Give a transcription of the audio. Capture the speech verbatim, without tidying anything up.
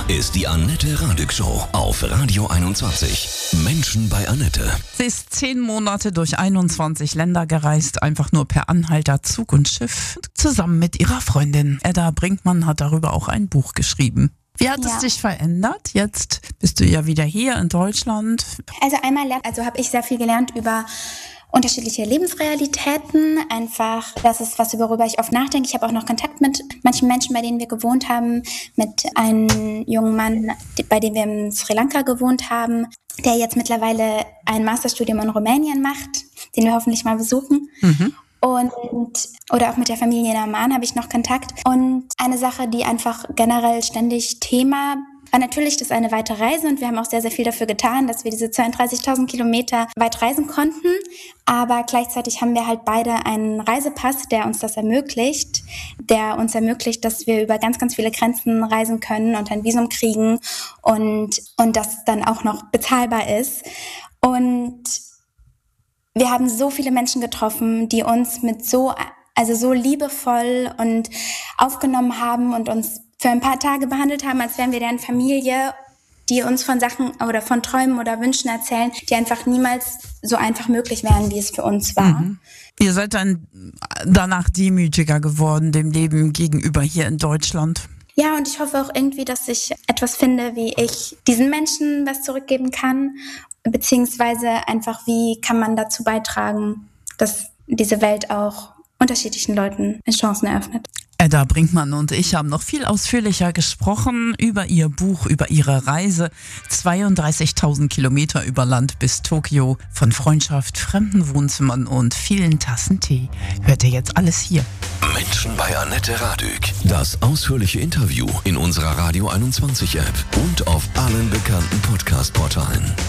ist die Annette Radig Show auf Radio einundzwanzig. Menschen bei Annette. Sie ist zehn Monate durch einundzwanzig Länder gereist, einfach nur per Anhalter, Zug und Schiff. Zusammen mit ihrer Freundin Edda Brinkmann hat darüber auch ein Buch geschrieben. Wie hat ja. es dich verändert? Jetzt bist du ja wieder hier in Deutschland. Also einmal, also habe ich sehr viel gelernt über unterschiedliche Lebensrealitäten, einfach, das ist was, worüber ich oft nachdenke. Ich habe auch noch Kontakt mit manchen Menschen, bei denen wir gewohnt haben, mit einem jungen Mann, bei dem wir in Sri Lanka gewohnt haben, der jetzt mittlerweile ein Masterstudium in Rumänien macht, den wir hoffentlich mal besuchen. Mhm. Und, oder auch mit der Familie in Amman habe ich noch Kontakt. Und eine Sache, die einfach generell ständig Thema war natürlich das eine weite Reise, und wir haben auch sehr, sehr viel dafür getan, dass wir diese zweiunddreißigtausend Kilometer weit reisen konnten. Aber gleichzeitig haben wir halt beide einen Reisepass, der uns das ermöglicht, der uns ermöglicht, dass wir über ganz, ganz viele Grenzen reisen können und ein Visum kriegen und, und das dann auch noch bezahlbar ist. Und wir haben so viele Menschen getroffen, die uns mit so, also so liebevoll und aufgenommen haben und uns für ein paar Tage behandelt haben, als wären wir deren Familie, die uns von Sachen oder von Träumen oder Wünschen erzählen, die einfach niemals so einfach möglich wären, wie es für uns war. Mhm. Ihr seid dann danach demütiger geworden, dem Leben gegenüber hier in Deutschland. Ja, und ich hoffe auch irgendwie, dass ich etwas finde, wie ich diesen Menschen was zurückgeben kann, beziehungsweise einfach, wie kann man dazu beitragen, dass diese Welt auch unterschiedlichen Leuten Chancen eröffnet. Edda Brinkmann und ich haben noch viel ausführlicher gesprochen über ihr Buch, über ihre Reise. zweiunddreißigtausend Kilometer über Land bis Tokio, von Freundschaft, fremden Wohnzimmern und vielen Tassen Tee. Hört ihr jetzt alles hier. Menschen bei Annette Radig. Das ausführliche Interview in unserer Radio einundzwanzig App und auf allen bekannten Podcast-Portalen.